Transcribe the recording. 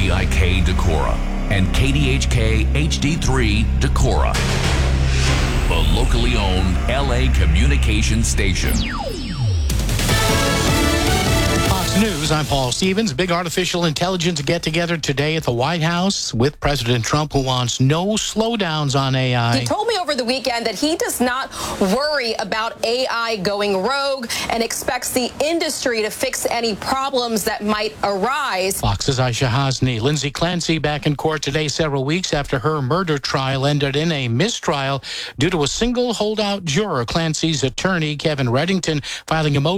WVIK Decorah and KDHK HD3 Decorah, the locally owned LA communications station. Fox News, I'm Paul Stevens. Big artificial intelligence get-together today at the White House with President Trump, who wants no slowdowns on AI. He told me over the weekend that he does not worry about AI going rogue and expects the industry to fix any problems that might arise. Fox's Aisha Hasni. Lindsay Clancy back in court today several weeks after her murder trial ended in a mistrial due to a single holdout juror. Clancy's attorney, Kevin Reddington, filing a motion